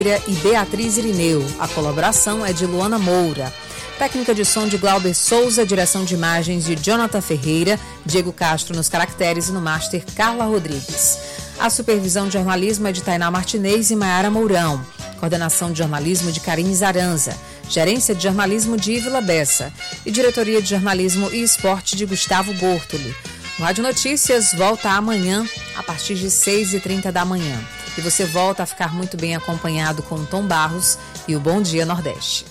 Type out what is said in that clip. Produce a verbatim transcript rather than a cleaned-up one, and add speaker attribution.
Speaker 1: e Beatriz Irineu. A colaboração é de Luana Moura. Técnica de som de Glauber Souza, direção de imagens de Jonathan Ferreira, Diego Castro nos caracteres e no master Carla Rodrigues. A supervisão de jornalismo é de Tainá Martinez e Maiara Mourão. Coordenação de jornalismo de Karine Zaranza. Gerência de jornalismo de Ívila Bessa. E diretoria de jornalismo e esporte de Gustavo Bortoli. O Rádio Notícias volta amanhã a partir de seis e trinta da manhã. E você volta a ficar muito bem acompanhado com o Tom Barros e o Bom Dia Nordeste.